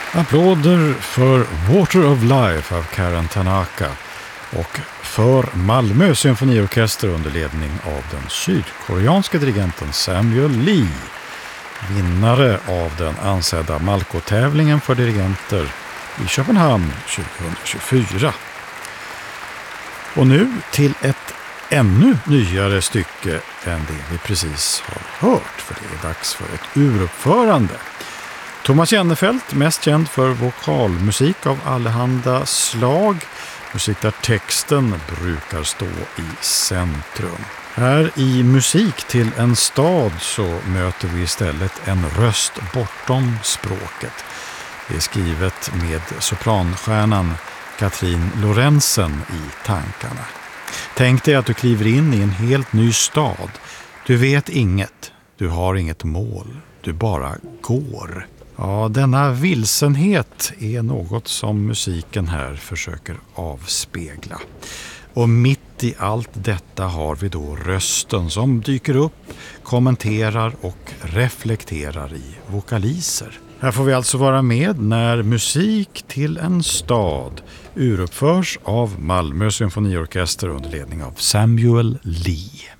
Applåder för Water of Life av Karen Tanaka och för Malmö symfoniorkester under ledning av den sydkoreanske dirigenten Samuel Lee, vinnare av den ansedda Malko-tävlingen för dirigenter i Köpenhamn 2024. Och nu till ett ännu nyare stycke än det vi precis har hört, för det är dags för ett uruppförande. Thomas Jennefelt, mest känd för vokalmusik av allehanda slag, musik där texten brukar stå i centrum. Här i Musik till en stad så möter vi istället en röst bortom språket. Det är skrivet med sopranstjärnan Katrin Lorentzen i tankarna. Tänk dig att du kliver in i en helt ny stad. Du vet inget, du har inget mål, du bara går. Ja, denna vilsenhet är något som musiken här försöker avspegla. Och mitt i allt detta har vi då rösten som dyker upp, kommenterar och reflekterar i vokaliser. Här får vi alltså vara med när Musik till en stad uruppförs av Malmö symfoniorkester under ledning av Samuel Lee.